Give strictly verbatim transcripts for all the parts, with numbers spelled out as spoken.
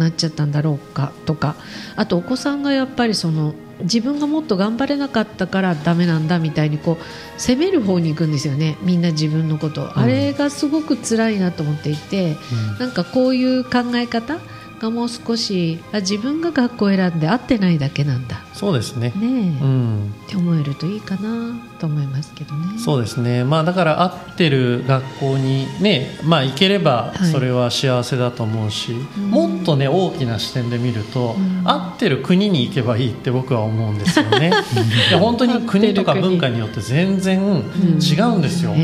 なっちゃったんだろうかとか、あとお子さんがやっぱりその自分がもっと頑張れなかったからダメなんだみたいにこう責める方に行くんですよね、みんな自分のこと、うん、あれがすごく辛いなと思っていて、うん、なんかこういう考え方がもう少し、あ、自分が学校を選んで合ってないだけなんだ、 そうですね、 ねえ、うん、って思えるといいかなと思いますけどね。 そうですね、まあ、だから合ってる学校に、ね、まあ、行ければそれは幸せだと思うし、はい、もっと、ね、大きな視点で見ると、うん、合ってる国に行けばいいって僕は思うんですよねいや本当に国とか文化によって全然違うんですよ、うん、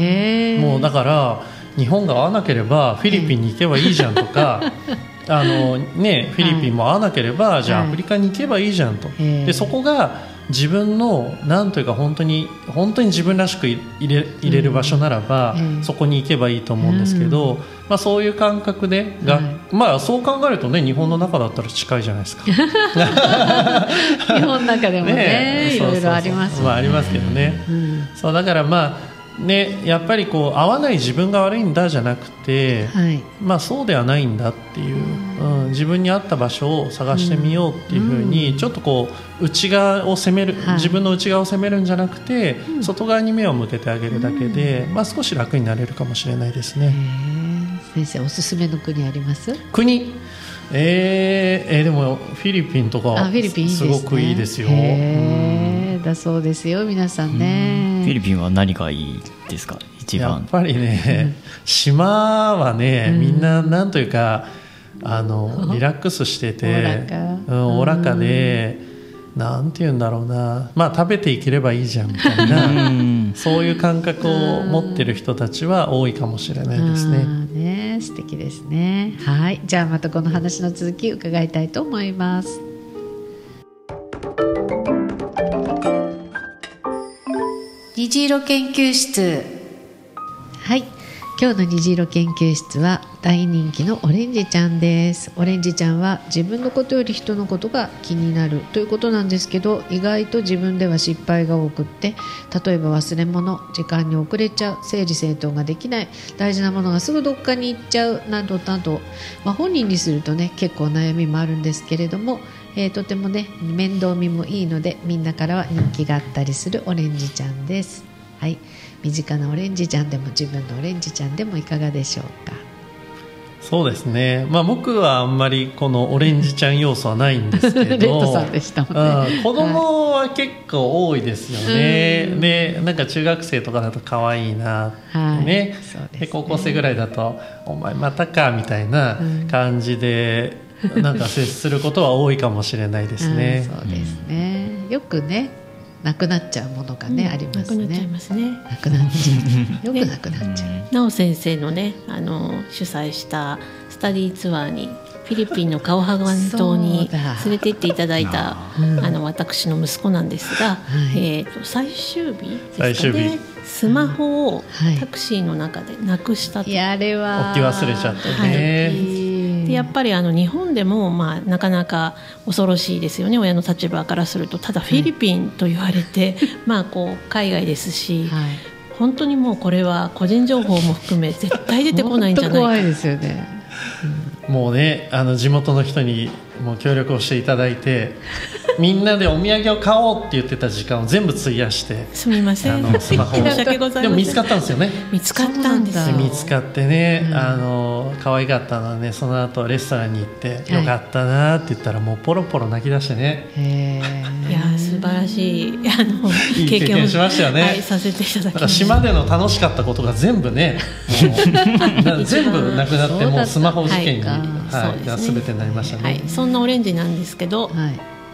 もうだから日本が合わなければフィリピンに行けばいいじゃんとかあのね、フィリピンも合わなければ、はい、じゃあアフリカに行けばいいじゃんと、でそこが自分のなんというか本当に本当に自分らしく入れ、入れる場所ならば、うん、そこに行けばいいと思うんですけど、うん、まあ、そういう感覚でが、はい、まあ、そう考えるとね、日本の中だったら近いじゃないですか日本の中でも ね, ねいろいろありますよね、 まあ、ありますけどね、うん、そうだからまあね、やっぱりこう合わない自分が悪いんだじゃなくて、はい、まあ、そうではないんだっていう、うん、自分に合った場所を探してみようっていうふうに、うん、ちょっとこう内側を責める、はい、自分の内側を責めるんじゃなくて、うん、外側に目を向けてあげるだけで、うん、まあ、少し楽になれるかもしれないですね。 先生おすすめの国あります？ 国、えーえー、でもフィリピンとかフィリピンいいですね、 すごくいいですよ。 へー、だそうですよ皆さんね、 うん、フィリピンは何がいいですか？一番やっぱりね、うん、島はね、みんななんというかあのリラックスしてておおらかで、なんていうんだろうな、まあ、食べていければいいじゃんみたいなそういう感覚を持ってる人たちは多いかもしれないですね。 ね、素敵ですね。はい、じゃあまたこの話の続き伺いたいと思います。虹色研究室。はい、今日の虹色研究室は大人気のオレンジちゃんです。オレンジちゃんは自分のことより人のことが気になるということなんですけど、意外と自分では失敗が多くって、例えば忘れ物、時間に遅れちゃう、整理整頓ができない、大事なものがすぐどっかに行っちゃうなどなど、まあ、本人にするとね結構悩みもあるんですけれども、えー、とてもね面倒見もいいのでみんなからは人気があったりするオレンジちゃんです。はい、身近なオレンジちゃんでも自分のオレンジちゃんでもいかがでしょうか？ そうですね、まあ、僕はあんまりこのオレンジちゃん要素はないんですけどレッドさんでしたもんね、 うん、子供は結構多いですよね、はい、でなんか中学生とかだと可愛いなってね、はい、でね、高校生ぐらいだとお前またかみたいな感じで、うん、なんか接することは多いかもしれないですね、 うん、そうですね、よくねなくなっちゃうものがね、うん、ありますね。 なくなっちゃいますね。 なくなっちゃうよくなくなっちゃう、ね、 なお先生のねあの主催したスタディーツアーにフィリピンのカオハガン島に連れて行っていただいたあの私の息子なんですが、はい、えー、と最終日ですかね、スマホをタクシーの中でなくしたと、 はい、あれは置き忘れちゃってね、はいでやっぱりあの日本でも、まあ、なかなか恐ろしいですよね、親の立場からすると。ただフィリピンと言われて、はい、まあこう海外ですし、はい、本当にもうこれは個人情報も含め絶対出てこないんじゃないか。 怖いですよね、 うん、もうねあの地元の人にもう協力をしていただいてみんなでお土産を買おうって言ってた時間を全部費やしてすみません、あのスマホ申し訳ございません。でも見つかったんですよね。 見つかったんですよ。 見つかってね、うん、あの可愛かったのでその後レストランに行って、はい、よかったなって言ったらもうポロポロ泣き出してね、 へいや素晴らしいあのいい経験をしましたよね、 はい、させていただきました。 島での楽しかったことが全部ねもう全部なくなってもうスマホ事件に、はいはいはい、全てになりましたね、はい、 そんなオレンジなんですけど、はい、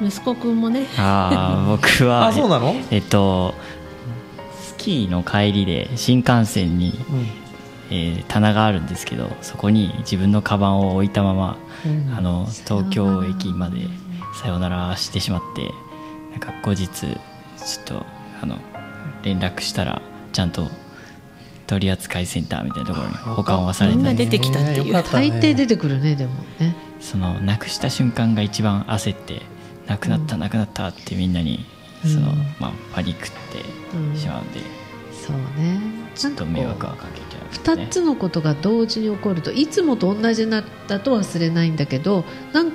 息子くんもねあ僕はあそうなのえっとスキーの帰りで新幹線に、うんえー、棚があるんですけどそこに自分のカバンを置いたまま、うん、あの東京駅までさよならしてしまってなんか後日ちょっとあの連絡したらちゃんと取扱センターみたいなところに保管はされて、 みんな出てきたっていう、 大抵出てくるね。でもねそのなくした瞬間が一番焦ってなくなった、うん、なくなったってみんなにその、うんまあ、パニックってしまうんで、うん、 そうねちょっと迷惑はかけちゃう、ね、 ふたつのことが同時に起こるといつもと同じだと忘れないんだけどなん